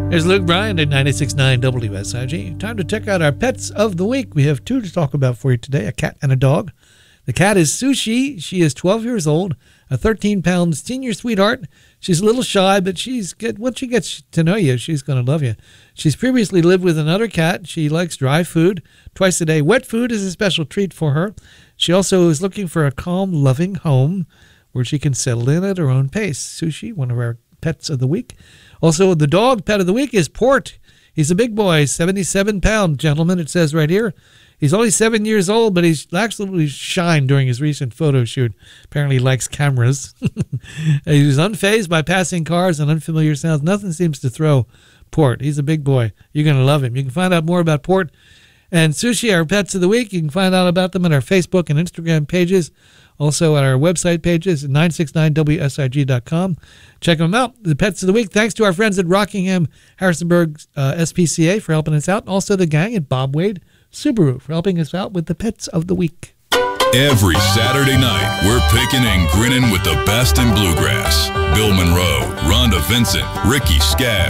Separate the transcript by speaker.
Speaker 1: There's Luke Bryan at 96.9 WSIG. Time to check out our pets of the week. We have two to talk about for you today, a cat and a dog. The cat is Sushi. She is 12 years old, a 13-pound senior sweetheart. She's a little shy, but she's good. Once she gets to know you, she's going to love you. She's previously lived with another cat. She likes dry food twice a day. Wet food is a special treat for her. She also is looking for a calm, loving home where she can settle in at her own pace. Sushi, one of our pets of the week. Also, the dog pet of the week is Port. He's a big boy, 77-pound gentleman, it says right here. He's only 7 years old, but he's absolutely shined during his recent photo shoot. Apparently he likes cameras. He was unfazed by passing cars and unfamiliar sounds. Nothing seems to throw Port. He's a big boy. You're going to love him. You can find out more about Port and Sushi, our pets of the week. You can find out about them on our Facebook and Instagram pages. Also at our website pages at 969WSIG.com. Check them out. The Pets of the Week. Thanks to our friends at Rockingham Harrisonburg SPCA for helping us out. And also the gang at Bob Wade Subaru for helping us out with the Pets of the Week.
Speaker 2: Every Saturday night, we're picking and grinning with the best in bluegrass. Bill Monroe, Rhonda Vincent, Ricky Skaggs.